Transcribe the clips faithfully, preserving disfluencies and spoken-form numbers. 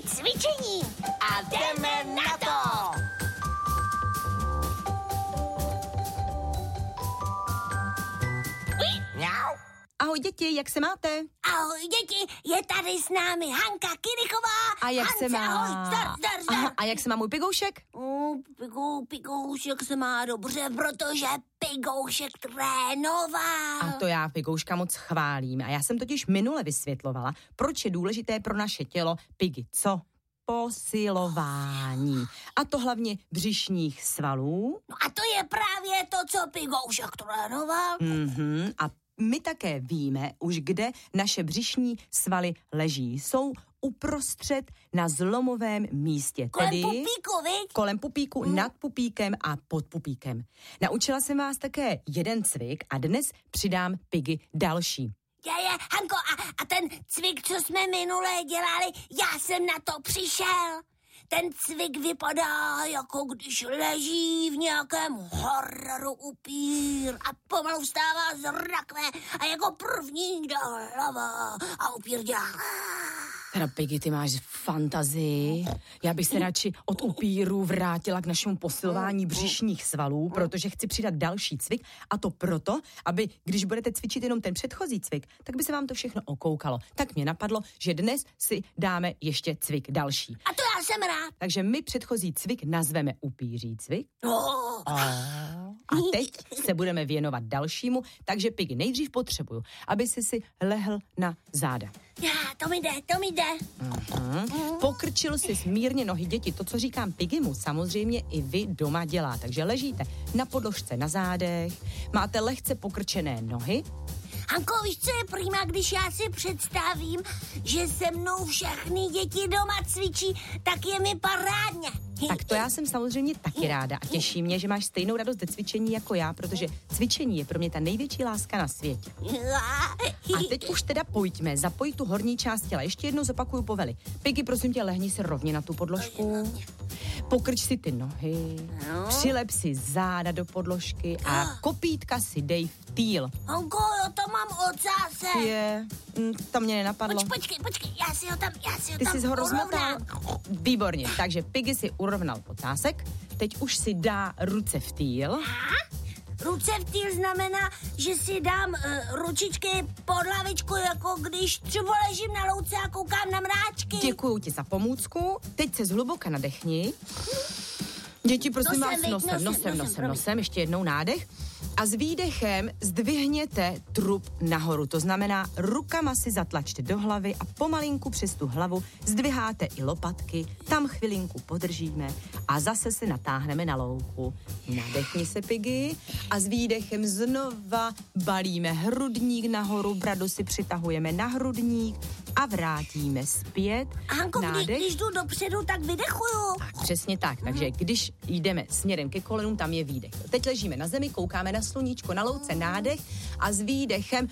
cvičení a jdeme na to! Mňau. Ahoj děti, jak se máte? Ahoj děti, je tady s námi Hanka Kirichová. A jak Hance, se má? ahoj, zdar, zdar, zdar. Aha, a jak se má můj pigoušek? Uh, pigou, pigoušek se má dobře, protože pigoušek trénoval. A to já pigouška moc chválím. A já jsem totiž minule vysvětlovala, proč je důležité pro naše tělo pigy. Co? Posilování. A to hlavně břišních svalů. No a to je právě to, co pigoušek trénoval. Mhm. A my také víme už, kde naše břišní svaly leží. Jsou uprostřed na zlomovém místě. Kolem tedy pupíku, viď? Kolem pupíku, hmm. nad pupíkem a pod pupíkem. Naučila jsem vás také jeden cvik a dnes přidám pigy další. Je, je, Hanko, a, a ten cvik, co jsme minule dělali, já jsem na to přišel. Ten cvik vypadá, jako když leží v nějakém hororu upír a pomalu vstává z rakve a jako první dá hlava a upír dělá. Teda, Piggy, ty máš fantazii. Já bych se radši od upíru vrátila k našemu posilování břišních svalů, protože chci přidat další cvik a to proto, aby když budete cvičit jenom ten předchozí cvik, tak by se vám to všechno okoukalo. Tak mě napadlo, že dnes si dáme ještě cvik další. A to já jsem rád. Takže my předchozí cvik nazveme upíří cvik. Oh. A teď se budeme věnovat dalšímu, takže Piggy, nejdřív potřebuju, aby si si lehl na záda. Já, to mi jde, to mi jde. Uh-huh. Pokrčil si smírně nohy, děti. To, co říkám Piggymu, samozřejmě i vy doma dělá. Takže ležíte na podložce na zádech, máte lehce pokrčené nohy. Hanko, víš, co je prýma, když já si představím, že se mnou všechny děti doma cvičí, tak je mi parádně. Tak to já jsem samozřejmě taky ráda a těší mě, že máš stejnou radost ze cvičení jako já, protože cvičení je pro mě ta největší láska na světě. A teď už teda pojďme, zapoj tu horní část těla. Ještě jednou zopakuju povely. Piggy, prosím tě, lehni se rovně na tu podložku. Pokrč si ty nohy, přilep si záda do podložky a kopítka si dej v týl. Hanko, jo, to mám ocásek. Je, to mě nenapadlo. Poč, počkej, počkej, já si ho tam, já si ho Ty tam jsi ho rozmotal? urovnám. Výborně, takže Piggy si urovnal ocásek, teď už si dá ruce v týl. Aha. Ruce v týl znamená, že si dám uh, ručičky pod hlavičku, jako když třeba ležím na louce a koukám na mráčky. Děkuju ti za pomůcku, teď se zhluboka nadechni. Děti, prosím Nosem, vás, veď, nosem, nosem, nosem, nosem, nosem, promiň. nosem, ještě jednou nádech. A s výdechem zdvihněte trup nahoru, to znamená rukama si zatlačte do hlavy a pomalinku přes tu hlavu zdviháte i lopatky, tam chvilinku podržíme a zase se natáhneme na louku. Nadechni se, Piggy, a s výdechem znova balíme hrudník nahoru, bradu si přitahujeme na hrudník a vrátíme zpět. A Hanko, kdy, Nádech. když jdu dopředu, tak vydechuju. Tak, přesně tak. Takže když jdeme směrem ke kolenům, tam je výdech. Teď ležíme na zemi, koukáme na sluníčko, na louce nádech a s výdechem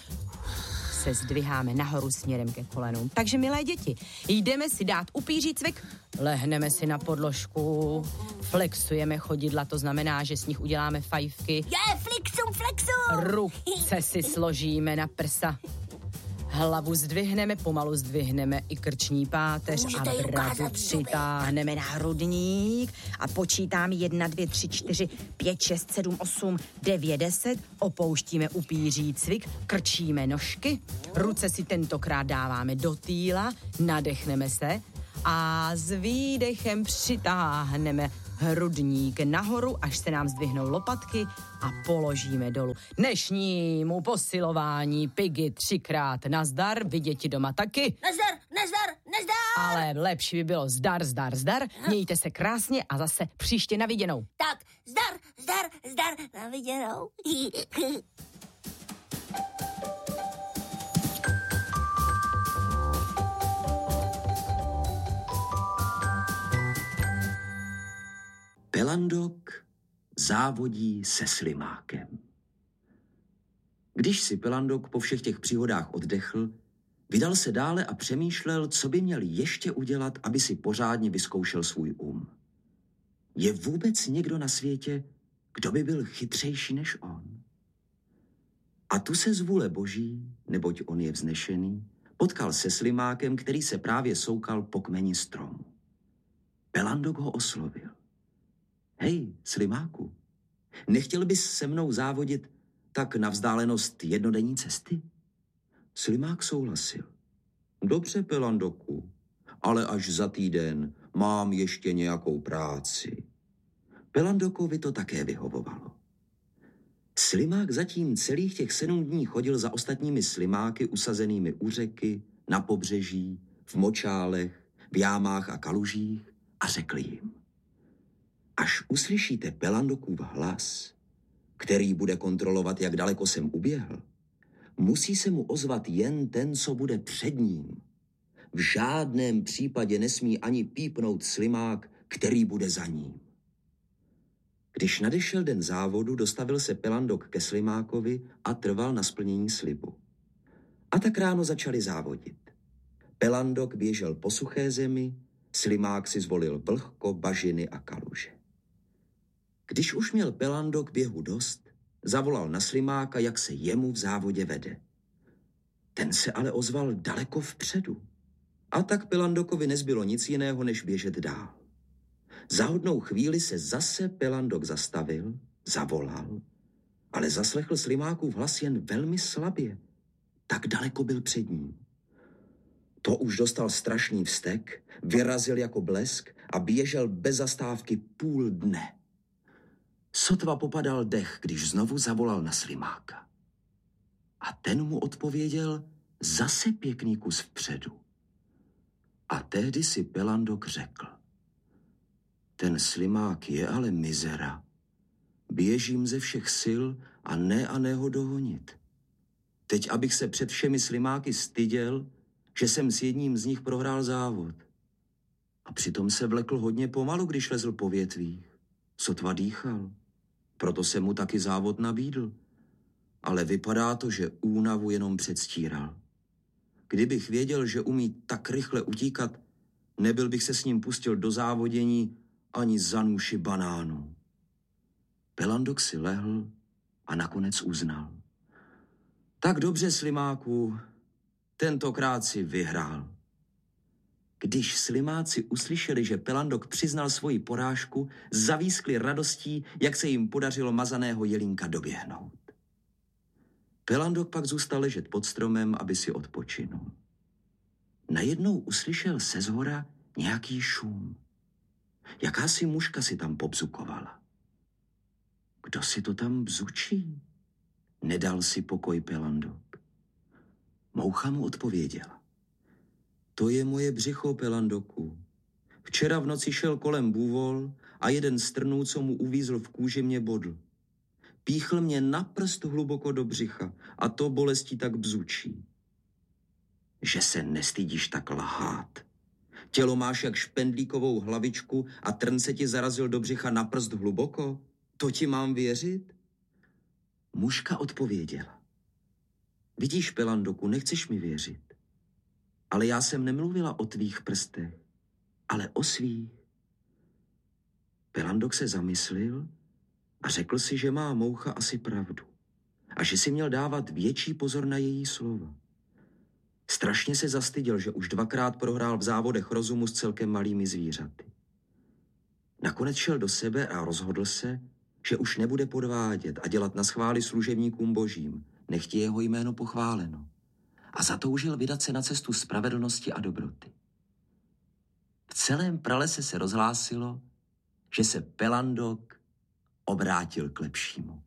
se zdviháme nahoru směrem ke kolenům. Takže, milé děti, jdeme si dát upíří cvik, lehneme si na podložku, flexujeme chodidla, to znamená, že s nich uděláme fajfky. Je, flexum, flexum. Ruce si složíme na prsa. Hlavu zdvihneme, pomalu zdvihneme i krční páteř Můžete a jí bradu ukázat zuby. přitáhneme na hrudník a počítám jedna, dvě, tři, čtyři, pět, šest, sedm, osm, devět, deset. Opouštíme upíří cvik, krčíme nožky, ruce si tentokrát dáváme do týla, nadechneme se a s výdechem přitáhneme hrudník nahoru, až se nám zdvihnou lopatky a položíme dolů. Dnešnímu posilování Piggy třikrát nazdar, vy děti doma taky. Nazdar, nazdar, nazdar. Ale lepší by bylo zdar, zdar, zdar. Mějte se krásně a zase příště na viděnou. Tak, zdar, zdar, zdar, na viděnou. Pelandok závodí se slimákem. Když si Pelandok po všech těch příhodách oddechl, vydal se dále a přemýšlel, co by měl ještě udělat, aby si pořádně vyzkoušel svůj um. Je vůbec někdo na světě, kdo by byl chytřejší než on? A tu se z vůle Boží, neboť on je vznešený, potkal se slimákem, který se právě soukal po kmeni stromu. Pelandok ho oslovil. Hej, slimáku, nechtěl bys se mnou závodit tak na vzdálenost jednodenní cesty? Slimák souhlasil. Dobře, Pelandoku, ale až za týden mám ještě nějakou práci. Pelandokovi to také vyhovovalo. Slimák zatím celých těch sedm dní chodil za ostatními slimáky usazenými u řeky, na pobřeží, v močálech, v jámách a kalužích a řekl jim. Až uslyšíte Pelandokův hlas, který bude kontrolovat, jak daleko jsem uběhl, musí se mu ozvat jen ten, co bude před ním. V žádném případě nesmí ani pípnout slimák, který bude za ním. Když nadešel den závodu, dostavil se Pelandok ke slimákovi a trval na splnění slibu. A tak ráno začali závodit. Pelandok běžel po suché zemi, slimák si zvolil vlhko, bažiny a kaluže. Když už měl Pelandok běhu dost, zavolal na slimáka, jak se jemu v závodě vede. Ten se ale ozval daleko vpředu. A tak Pelandokovi nezbylo nic jiného, než běžet dál. Za hodnou chvíli se zase Pelandok zastavil, zavolal, ale zaslechl slimákův hlas jen velmi slabě. Tak daleko byl před ním. To už dostal strašný vztek, vyrazil jako blesk a běžel bez zastávky půl dne. Sotva popadal dech, když znovu zavolal na slimáka. A ten mu odpověděl zase pěkný kus vpředu. A tehdy si Pelandok řekl. Ten slimák je ale mizera. Běžím ze všech sil a ne a ne ho dohonit. Teď, abych se před všemi slimáky styděl, že jsem s jedním z nich prohrál závod. A přitom se vlekl hodně pomalu, když lezl po větvích. Sotva dýchal. Proto se mu taky závod nabídl. Ale vypadá to, že únavu jenom předstíral. Kdybych věděl, že umí tak rychle utíkat, nebyl bych se s ním pustil do závodění ani za nůši banánů. Pelandok si lehl a nakonec uznal. Tak dobře, slimáku, tentokrát si vyhrál. Když slimáci uslyšeli, že Pelandok přiznal svoji porážku, zavískli radostí, jak se jim podařilo mazaného jelínka doběhnout. Pelandok pak zůstal ležet pod stromem, aby si odpočinul. Najednou uslyšel seshora nějaký šum. Jakási mužka si tam pobzukovala. Kdo si to tam bzučí? Nedal si pokoj Pelandok. Moucha mu odpověděla. To je moje břicho, Pelandoku. Včera v noci šel kolem bůvol a jeden z trnů, co mu uvízl v kůži, mě bodl. Píchl mě na prst hluboko do břicha a to bolestí tak bzučí. Že se nestydíš tak lhát. Tělo máš jak špendlíkovou hlavičku a trn se ti zarazil do břicha na prst hluboko? To ti mám věřit? Mužka odpověděla. Vidíš, Pelandoku, nechceš mi věřit. Ale já jsem nemluvila o tvých prstech, ale o svých. Pelandok se zamyslil a řekl si, že má moucha asi pravdu a že si měl dávat větší pozor na její slova. Strašně se zastyděl, že už dvakrát prohrál v závodech rozumu s celkem malými zvířaty. Nakonec šel do sebe a rozhodl se, že už nebude podvádět a dělat naschvály služebníkům božím, nechť je jeho jméno pochváleno. A zatoužil vydat se na cestu spravedlnosti a dobroty. V celém pralese se rozhlásilo, že se Pelandok obrátil k lepšímu.